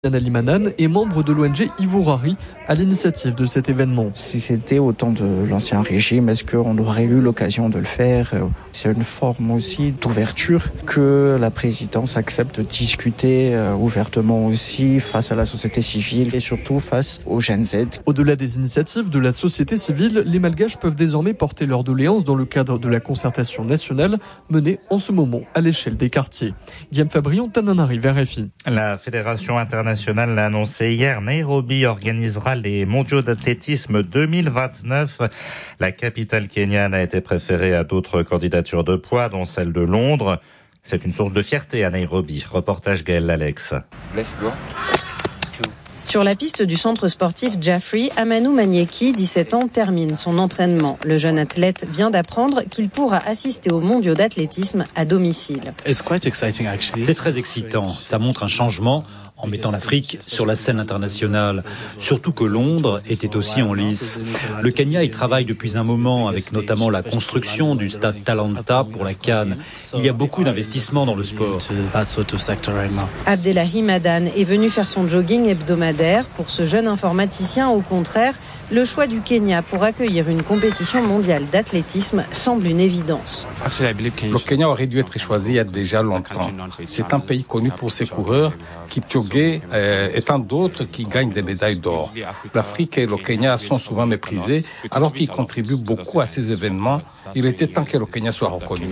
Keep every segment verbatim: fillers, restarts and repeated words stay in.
Ali Manan est membre de l'O N G Ivourari à l'initiative de cet événement. Si c'était au temps de l'ancien régime, est-ce qu'on aurait eu l'occasion de le faire ? C'est une forme aussi d'ouverture que la présidence accepte de discuter ouvertement aussi face à la société civile et surtout face aux Gen Z. Au-delà des initiatives de la société civile, les Malgaches peuvent désormais porter leurs doléances dans le cadre de la concertation nationale menée en ce moment à l'échelle des quartiers. Guillaume Fabrion, Tananarive, R F I. La Fédération internationale l'a annoncé hier, Nairobi organisera les mondiaux d'athlétisme deux mille vingt-neuf. La capitale kenyane a été préférée à d'autres candidatures de poids, dont celle de Londres. C'est une source de fierté à Nairobi. Reportage Gaël Alex. Let's go. Sur la piste du centre sportif Jaffrey, Amanou Manieki, dix-sept ans, termine son entraînement. Le jeune athlète vient d'apprendre qu'il pourra assister aux mondiaux d'athlétisme à domicile. C'est très excitant. Ça montre un changement en mettant l'Afrique sur la scène internationale. Surtout que Londres était aussi en lice. Le Kenya y travaille depuis un moment avec notamment la construction du stade Talanta pour la CAN. Il y a beaucoup d'investissements dans le sport. Abdellahi Madan est venu faire son jogging hebdomadaire. Pour ce jeune informaticien, au contraire, le choix du Kenya pour accueillir une compétition mondiale d'athlétisme semble une évidence. Le Kenya aurait dû être choisi il y a déjà longtemps. C'est un pays connu pour ses coureurs, Kipchoge euh, et tant d'autres qui gagnent des médailles d'or. L'Afrique et le Kenya sont souvent méprisés alors qu'ils contribuent beaucoup à ces événements. Il était temps que le Kenya soit reconnu.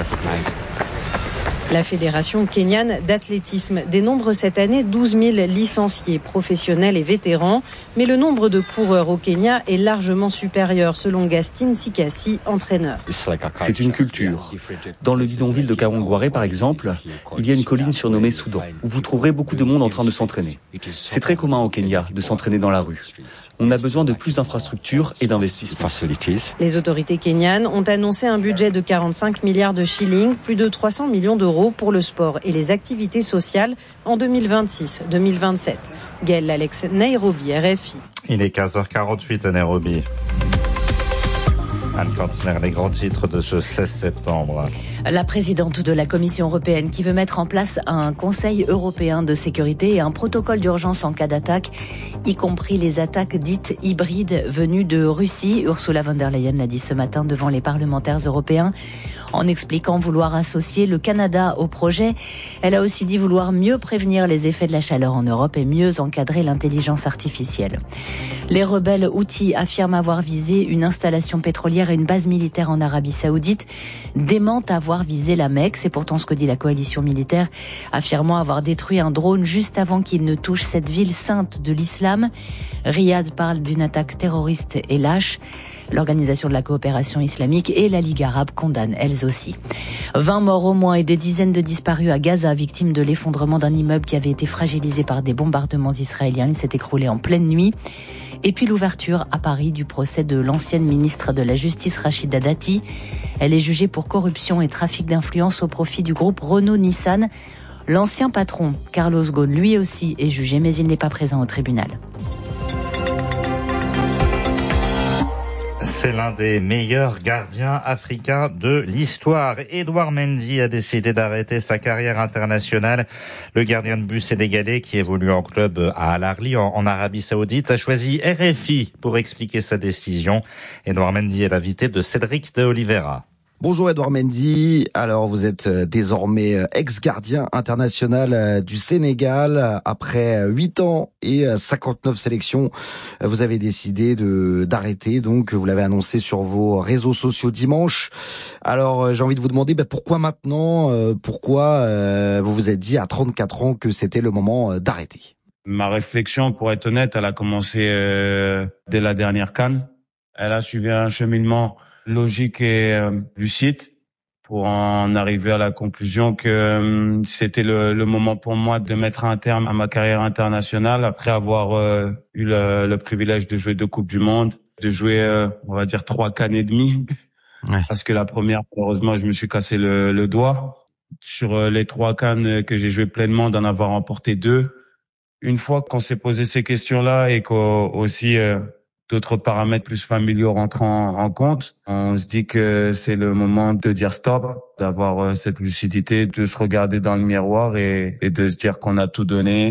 La Fédération kenyane d'athlétisme dénombre cette année douze mille licenciés professionnels et vétérans, mais le nombre de coureurs au Kenya est largement supérieur selon Gastin Sikasi, entraîneur. C'est une culture. Dans le bidonville de Kawangware, par exemple, il y a une colline surnommée Soudan, où vous trouverez beaucoup de monde en train de s'entraîner. C'est très commun au Kenya de s'entraîner dans la rue. On a besoin de plus d'infrastructures et d'investissements. Les autorités kenyanes ont annoncé un budget de quarante-cinq milliards de shillings, plus de trois cents millions d'euros pour le sport et les activités sociales en deux mille vingt-six deux mille vingt-sept. Gaël Alex, Nairobi, R F I. Il est quinze heures quarante-huit à Nairobi. Anne Cantiner, les grands titres de ce seize septembre. La présidente de la Commission européenne qui veut mettre en place un Conseil européen de sécurité et un protocole d'urgence en cas d'attaque, y compris les attaques dites hybrides venues de Russie. Ursula von der Leyen l'a dit ce matin devant les parlementaires européens en expliquant vouloir associer le Canada au projet. Elle a aussi dit vouloir mieux prévenir les effets de la chaleur en Europe et mieux encadrer l'intelligence artificielle. Les rebelles Houthis affirment avoir visé une installation pétrolière et une base militaire en Arabie Saoudite, démentent avoir visé la Mecque. C'est pourtant ce que dit la coalition militaire, affirmant avoir détruit un drone juste avant qu'il ne touche cette ville sainte de l'islam. Riyad parle d'une attaque terroriste et lâche. L'Organisation de la coopération islamique et la Ligue arabe condamnent elles aussi. vingt morts au moins et des dizaines de disparus à Gaza, victimes de l'effondrement d'un immeuble qui avait été fragilisé par des bombardements israéliens. Il s'est écroulé en pleine nuit. Et puis l'ouverture à Paris du procès de l'ancienne ministre de la Justice Rachida Dati. Elle est jugée pour corruption et trafic d'influence au profit du groupe Renault-Nissan. L'ancien patron, Carlos Ghosn, lui aussi est jugé, mais il n'est pas présent au tribunal. C'est l'un des meilleurs gardiens africains de l'histoire. Edouard Mendy a décidé d'arrêter sa carrière internationale. Le gardien de but sénégalais qui évolue en club à Al Ahly en, en Arabie Saoudite a choisi R F I pour expliquer sa décision. Edouard Mendy est l'invité de Cédric de Oliveira. Bonjour Edouard Mendy, alors vous êtes désormais ex-gardien international du Sénégal. Après huit ans et cinquante-neuf sélections, vous avez décidé de d'arrêter, donc vous l'avez annoncé sur vos réseaux sociaux dimanche. Alors j'ai envie de vous demander ben, pourquoi maintenant, pourquoi euh, vous vous êtes dit à trente-quatre ans que c'était le moment d'arrêter? Ma réflexion, pour être honnête, elle a commencé euh, dès la dernière CAN. Elle a suivi un cheminement logique et euh, lucide pour en arriver à la conclusion que euh, c'était le, le moment pour moi de mettre un terme à ma carrière internationale après avoir euh, eu le, le privilège de jouer deux Coupes du Monde, de jouer, euh, on va dire, trois CAN et demi. Ouais. Parce que la première, malheureusement, je me suis cassé le, le doigt. Sur euh, les trois CAN que j'ai joué pleinement, d'en avoir remporté deux. Une fois qu'on s'est posé ces questions-là et qu'aussi euh, d'autres paramètres plus familiaux rentrent en, en compte, on se dit que c'est le moment de dire stop, d'avoir euh, cette lucidité, de se regarder dans le miroir et, et de se dire qu'on a tout donné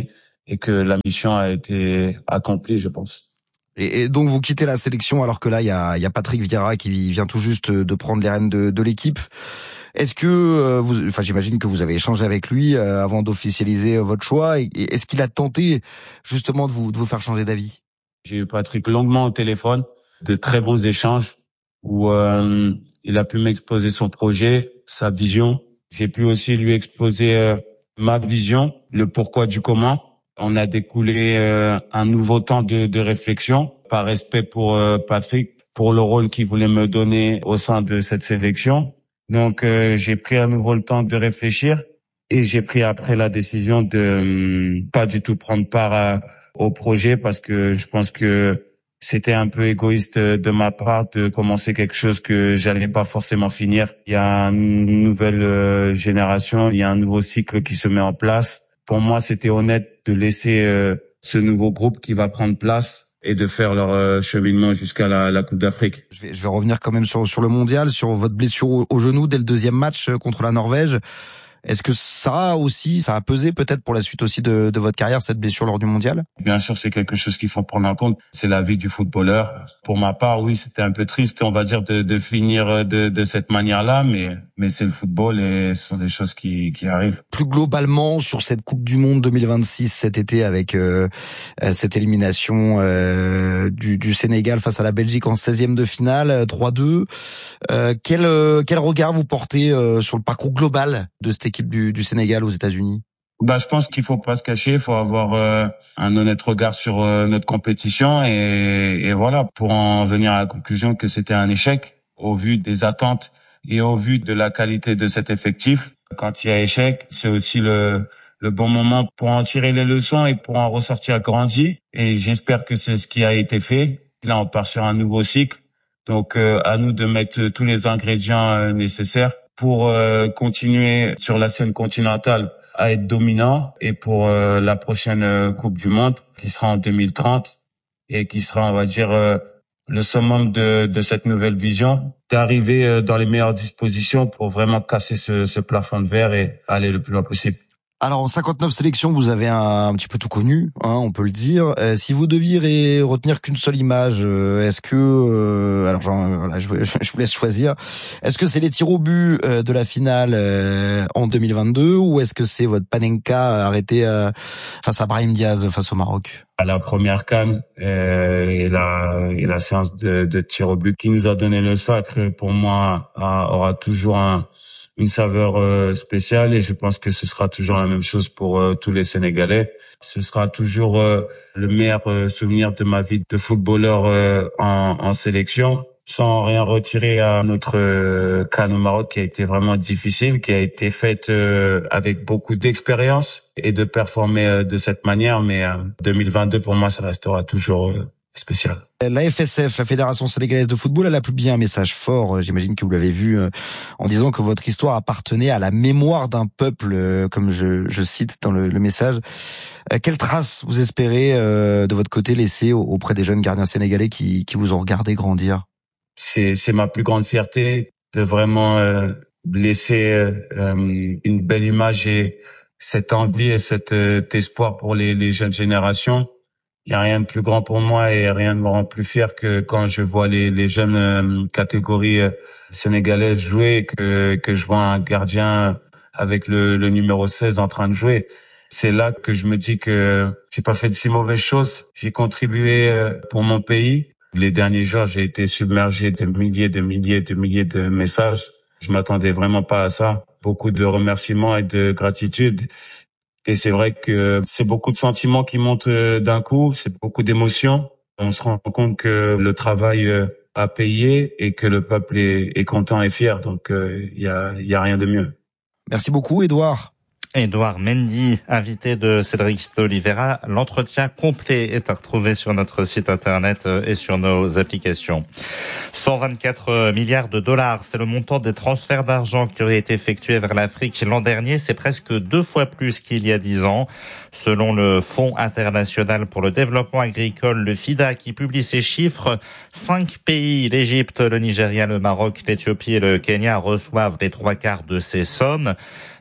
et que la mission a été accomplie, je pense. Et, et donc vous quittez la sélection alors que là il y a, y a Patrick Vieira qui vient tout juste de prendre les rênes de, de l'équipe. Est-ce que euh, vous, enfin j'imagine que vous avez échangé avec lui euh, avant d'officialiser euh, votre choix. Et, et est-ce qu'il a tenté justement de vous de vous faire changer d'avis? J'ai eu Patrick longuement au téléphone, de très bons échanges où euh, il a pu m'exposer son projet, sa vision. J'ai pu aussi lui exposer euh, ma vision, le pourquoi du comment. On a découlé euh, un nouveau temps de, de réflexion, par respect pour euh, Patrick, pour le rôle qu'il voulait me donner au sein de cette sélection. Donc euh, j'ai pris à nouveau le temps de réfléchir et j'ai pris après la décision de euh, pas du tout prendre part à, au projet parce que je pense que c'était un peu égoïste de ma part de commencer quelque chose que j'allais pas forcément finir. Il y a une nouvelle euh, génération, il y a un nouveau cycle qui se met en place. Pour moi, c'était honnête de laisser euh, ce nouveau groupe qui va prendre place et de faire leur euh, cheminement jusqu'à la, la Coupe d'Afrique. Je vais, je vais revenir quand même sur, sur le mondial, sur votre blessure au, au genou dès le deuxième match contre la Norvège. Est-ce que ça aussi, ça a pesé peut-être pour la suite aussi de, de votre carrière, cette blessure lors du mondial? Bien sûr, c'est quelque chose qu'il faut prendre en compte. C'est la vie du footballeur. Pour ma part, oui, c'était un peu triste, on va dire, de, de finir de, de cette manière-là, mais, mais c'est le football et ce sont des choses qui, qui arrivent. Plus globalement, sur cette Coupe du Monde deux mille vingt-six cet été, avec euh, cette élimination euh, du, du Sénégal face à la Belgique en seizième de finale, trois deux, euh, quel, euh, quel regard vous portez euh, sur le parcours global de cette équipe du, du Sénégal aux États-Unis? Bah, je pense qu'il faut pas se cacher, il faut avoir euh, un honnête regard sur euh, notre compétition et, et voilà, pour en venir à la conclusion que c'était un échec au vu des attentes et au vu de la qualité de cet effectif. Quand il y a échec, c'est aussi le le bon moment pour en tirer les leçons et pour en ressortir grandi. Et j'espère que c'est ce qui a été fait. Là, on part sur un nouveau cycle. Donc, euh, à nous de mettre tous les ingrédients euh, nécessaires pour euh, continuer sur la scène continentale à être dominant et pour euh, la prochaine euh, Coupe du Monde qui sera en deux mille trente et qui sera, on va dire, euh, le summum de, de cette nouvelle vision, d'arriver euh, dans les meilleures dispositions pour vraiment casser ce, ce plafond de verre et aller le plus loin possible. Alors en cinquante-neuf sélections, vous avez un, un petit peu tout connu, hein, on peut le dire. Euh, si vous deviez retenir qu'une seule image, euh, est-ce que, euh, alors genre, voilà, je, je vous laisse choisir. Est-ce que c'est les tirs au but euh, de la finale euh, en deux mille vingt-deux ou est-ce que c'est votre Panenka arrêté euh, face à Brahim Diaz face au Maroc? À la première CAN euh, et la et la séance de, de tir au but qui nous a donné le sacre, pour moi, a, aura toujours un une saveur euh, spéciale et je pense que ce sera toujours la même chose pour euh, tous les Sénégalais. Ce sera toujours euh, le meilleur euh, souvenir de ma vie de footballeur euh, en, en sélection, sans rien retirer à notre euh, CAN au Maroc qui a été vraiment difficile, qui a été faite euh, avec beaucoup d'expérience et de performer euh, de cette manière. Mais euh, deux mille vingt-deux, pour moi, ça restera toujours euh, spécial. La F S F, la Fédération sénégalaise de football, elle a publié un message fort, j'imagine que vous l'avez vu, en disant que votre histoire appartenait à la mémoire d'un peuple, comme je, je cite dans le, le message. Quelle trace vous espérez de votre côté laisser auprès des jeunes gardiens sénégalais qui, qui vous ont regardé grandir? C'est, c'est ma plus grande fierté de vraiment euh, laisser euh, une belle image et cette envie et cet euh, espoir pour les, les jeunes générations. Il y a rien de plus grand pour moi et rien ne me rend plus fier que quand je vois les, les jeunes euh, catégories euh, sénégalaises jouer et que, que je vois un gardien avec le, le numéro seize en train de jouer. C'est là que je me dis que j'ai pas fait de si mauvaises choses. J'ai contribué euh, pour mon pays. Les derniers jours, j'ai été submergé de milliers, de milliers, de milliers de messages. Je m'attendais vraiment pas à ça. Beaucoup de remerciements et de gratitude. Et c'est vrai que c'est beaucoup de sentiments qui montent d'un coup, c'est beaucoup d'émotions. On se rend compte que le travail a payé et que le peuple est, est content et fier. Donc, il euh, y a, y a rien de mieux. Merci beaucoup, Edouard. Edouard Mendy, invité de Cédric Oliveira. L'entretien complet est à retrouver sur notre site internet et sur nos applications. cent vingt-quatre milliards de dollars, c'est le montant des transferts d'argent qui auraient été effectués vers l'Afrique l'an dernier. C'est presque deux fois plus qu'il y a dix ans. Selon le Fonds international pour le développement agricole, le FIDA, qui publie ces chiffres, cinq pays, l'Égypte, le Nigeria, le Maroc, l'Éthiopie et le Kenya, reçoivent les trois quarts de ces sommes.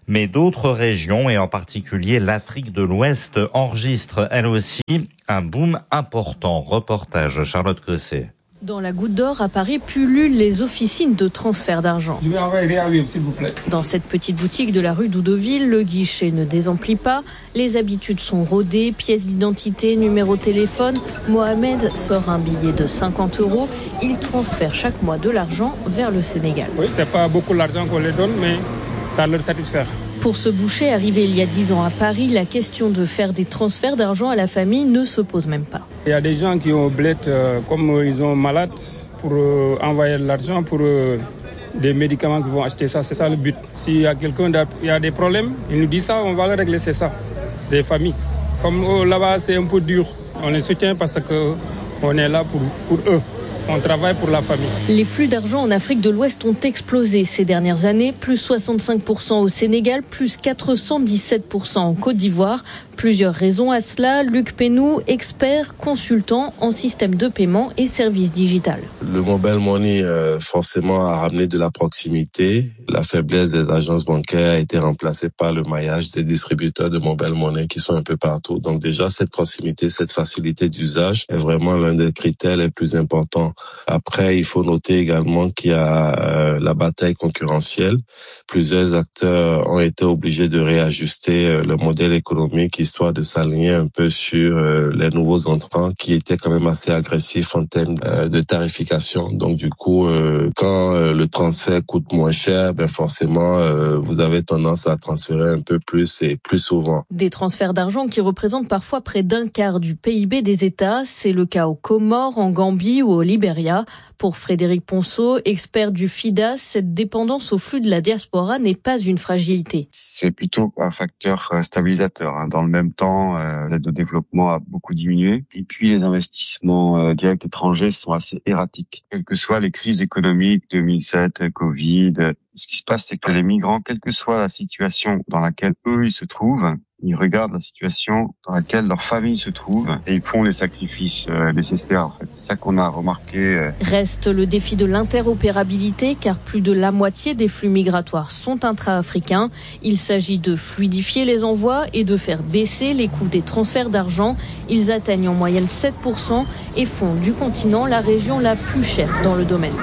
Mais d'autres régions, et en particulier l'Afrique de l'Ouest, enregistrent elle aussi un boom important. Reportage Charlotte Cosset. Dans la Goutte d'Or, à Paris, pullulent les officines de transfert d'argent. Je vais envoyer un web, s'il vous plaît. Dans cette petite boutique de la rue d'Oudoville, le guichet ne désemplit pas. Les habitudes sont rodées, pièces d'identité, numéro de téléphone. Mohamed sort un billet de cinquante euros. Il transfère chaque mois de l'argent vers le Sénégal. Oui, c'est pas beaucoup l'argent qu'on les donne, mais ça leur satisfait. Pour ce boucher arrivé il y a dix ans à Paris, la question de faire des transferts d'argent à la famille ne se pose même pas. Il y a des gens qui ont bled, euh, comme euh, ils ont malade, pour euh, envoyer de l'argent pour euh, des médicaments qui vont acheter ça. C'est ça le but. S'il y a quelqu'un qui a des problèmes, il nous dit ça, on va le régler, c'est ça. C'est des familles. Comme euh, là-bas, c'est un peu dur. On les soutient parce qu'on est là pour, pour eux. On travaille pour la famille. Les flux d'argent en Afrique de l'Ouest ont explosé ces dernières années, plus soixante-cinq pour cent au Sénégal, plus quatre cent dix-sept pour cent en Côte d'Ivoire. Plusieurs raisons à cela. Luc Pénou, expert, consultant en système de paiement et services digital. Le mobile money, euh, forcément, a ramené de la proximité. La faiblesse des agences bancaires a été remplacée par le maillage des distributeurs de mobile money qui sont un peu partout. Donc déjà, cette proximité, cette facilité d'usage est vraiment l'un des critères les plus importants. Après, il faut noter également qu'il y a euh, la bataille concurrentielle. Plusieurs acteurs ont été obligés de réajuster euh, le modèle économique histoire de s'aligner un peu sur euh, les nouveaux entrants qui étaient quand même assez agressifs en termes euh, de tarification. Donc du coup, euh, quand euh, le transfert coûte moins cher, ben forcément, euh, vous avez tendance à transférer un peu plus et plus souvent. Des transferts d'argent qui représentent parfois près d'un quart du P I B des États. C'est le cas aux Comores, en Gambie ou au Libéria. Pour Frédéric Ponceau, expert du FIDA, cette dépendance au flux de la diaspora n'est pas une fragilité. C'est plutôt un facteur stabilisateur. Dans le même temps, l'aide au développement a beaucoup diminué. Et puis les investissements directs étrangers sont assez erratiques. Quelles que soient les crises économiques, deux mille sept, Covid, ce qui se passe, c'est que les migrants, quelle que soit la situation dans laquelle eux ils se trouvent, ils regardent la situation dans laquelle leur famille se trouve et ils font les sacrifices euh, nécessaires. En fait, c'est ça qu'on a remarqué. Euh. Reste le défi de l'interopérabilité, car plus de la moitié des flux migratoires sont intra-africains. Il s'agit de fluidifier les envois et de faire baisser les coûts des transferts d'argent. Ils atteignent en moyenne sept pour cent et font du continent la région la plus chère dans le domaine.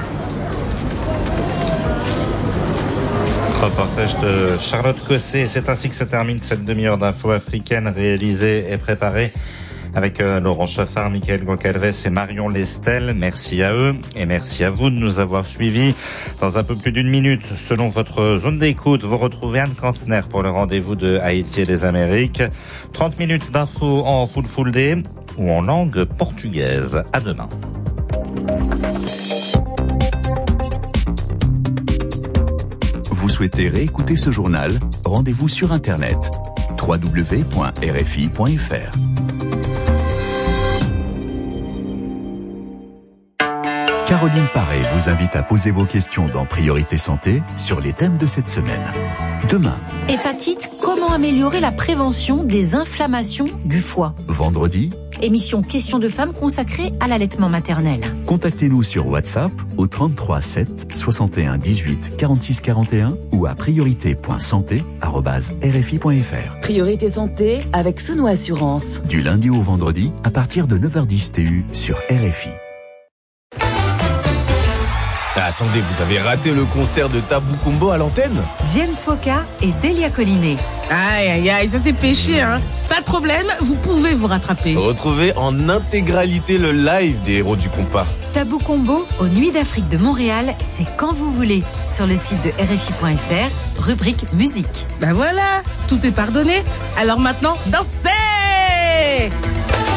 Reportage de Charlotte Cosset. C'est ainsi que se termine cette demi-heure d'infos africaines réalisée et préparée avec euh, Laurent Chaffard, Michael Goncalves et Marion Lestel. Merci à eux et merci à vous de nous avoir suivis. Dans un peu plus d'une minute, selon votre zone d'écoute, vous retrouvez Anne Kantner pour le rendez-vous de Haïti et des Amériques. trente minutes d'infos en full full day ou en langue portugaise. À demain. Vous souhaitez réécouter ce journal? Rendez-vous sur Internet w w w point r f i point f r. Caroline Paré vous invite à poser vos questions dans Priorité Santé sur les thèmes de cette semaine. Demain. Hépatite, comment améliorer la prévention des inflammations du foie? Vendredi. Émission Questions de femmes consacrée à l'allaitement maternel. Contactez-nous sur WhatsApp au trente-trois sept soixante et un dix-huit quarante-six quarante et un ou à priorité point santé arobase r f i point f r. Priorité Santé avec Souno Assurance. Du lundi au vendredi à partir de neuf heures dix T U sur R F I. Attendez, vous avez raté le concert de Tabou Combo à l'antenne? James Woka et Delia Collinet. Aïe, aïe, aïe, ça c'est péché, hein. Pas de problème, vous pouvez vous rattraper. Retrouvez en intégralité le live des héros du compas. Tabou Combo aux Nuits d'Afrique de Montréal, c'est quand vous voulez. Sur le site de R F I point F R, rubrique musique. Ben voilà, tout est pardonné. Alors maintenant, dansez!